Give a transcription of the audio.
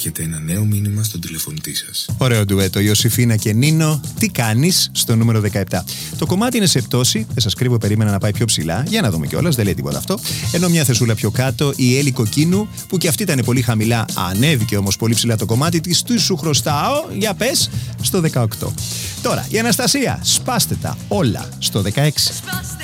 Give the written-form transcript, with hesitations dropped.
Έχετε ένα νέο μήνυμα στον τηλεφωνητή σας. Ωραίο ντουέτο, Ιωσήφινα και Νίνο. Τι κάνεις, στο νούμερο 17. Το κομμάτι είναι σε πτώση, δεν σας κρύβω, περίμενα να πάει πιο ψηλά. Για να δούμε κιόλας, δεν λέει τίποτα αυτό. Ενώ μια θεσούλα πιο κάτω, η Έλλη Κοκκίνου, που κι αυτή ήταν πολύ χαμηλά, ανέβηκε όμως πολύ ψηλά το κομμάτι της. Του σου χρωστάω, για πες, στο 18. Τώρα, η Αναστασία, σπάστε τα όλα στο 16.